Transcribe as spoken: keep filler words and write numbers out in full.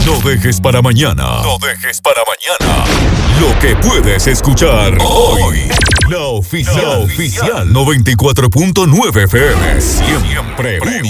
No dejes para mañana. No dejes para mañana lo que puedes escuchar hoy. La oficial, la oficial noventa y cuatro punto nueve F M. Siempre